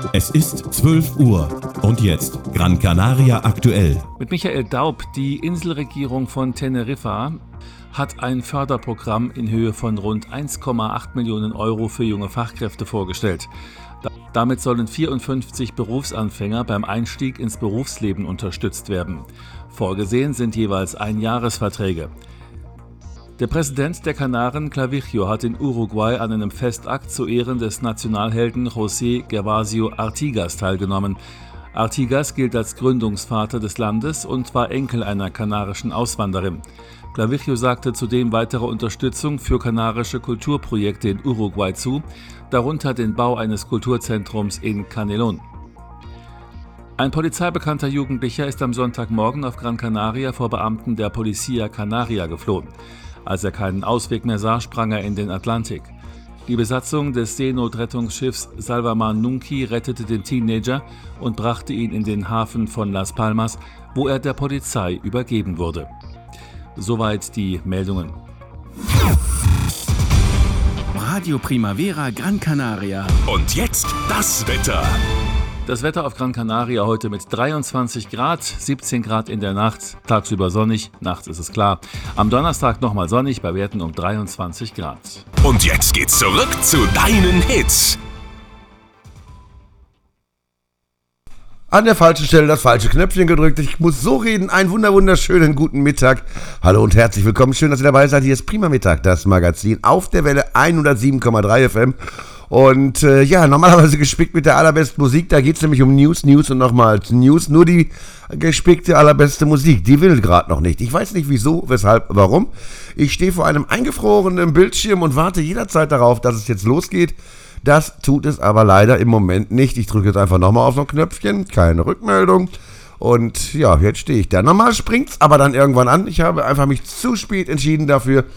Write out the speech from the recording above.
Es ist 12 Uhr und jetzt Gran Canaria aktuell. Mit Michael Daub, die Inselregierung von Teneriffa hat ein Förderprogramm in Höhe von rund 1,8 Millionen Euro für junge Fachkräfte vorgestellt. Damit sollen 54 Berufsanfänger beim Einstieg ins Berufsleben unterstützt werden. Vorgesehen sind jeweils Einjahresverträge. Der Präsident der Kanaren, Clavijo, hat in Uruguay an einem Festakt zu Ehren des Nationalhelden José Gervasio Artigas teilgenommen. Artigas gilt als Gründungsvater des Landes und war Enkel einer kanarischen Auswanderin. Clavijo sagte zudem weitere Unterstützung für kanarische Kulturprojekte in Uruguay zu, darunter den Bau eines Kulturzentrums in Canelón. Ein polizeibekannter Jugendlicher ist am Sonntagmorgen auf Gran Canaria vor Beamten der Policía Canaria geflohen. Als er keinen Ausweg mehr sah, sprang er in den Atlantik. Die Besatzung des Seenotrettungsschiffs Salvamar Nunki rettete den Teenager und brachte ihn in den Hafen von Las Palmas, wo er der Polizei übergeben wurde. Soweit die Meldungen. Radio Primavera Gran Canaria. Und jetzt das Wetter. Das Wetter auf Gran Canaria heute mit 23 Grad, 17 Grad in der Nacht, tagsüber sonnig, nachts ist es klar. Am Donnerstag nochmal sonnig, bei Werten um 23 Grad. Und jetzt geht's zurück zu deinen Hits. An der falschen Stelle das falsche Knöpfchen gedrückt. Ich muss so reden. Einen wunderschönen guten Mittag. Hallo und herzlich willkommen. Schön, dass ihr dabei seid. Hier ist Prima Mittag, das Magazin auf der Welle 107,3 FM. Und normalerweise gespickt mit der allerbesten Musik. Da geht es nämlich um News und nochmals News. Nur die gespickte allerbeste Musik, die will gerade noch nicht. Ich weiß nicht wieso, weshalb, warum. Ich stehe vor einem eingefrorenen Bildschirm und warte jederzeit darauf, dass es jetzt losgeht. Das tut es aber leider im Moment nicht. Ich drücke jetzt einfach nochmal auf so ein Knöpfchen. Keine Rückmeldung. Und ja, jetzt stehe ich da. Normal springt es aber dann irgendwann an. Ich habe einfach mich zu spät entschieden dafür.